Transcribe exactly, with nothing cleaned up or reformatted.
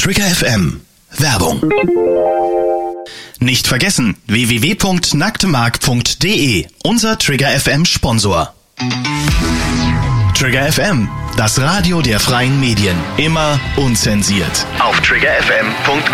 Trigger F M. Werbung. Nicht vergessen, w w w punkt nacktemark punkt d e, unser Trigger F M Sponsor. Trigger F M, das Radio der freien Medien. Immer unzensiert. Auf trigger f m punkt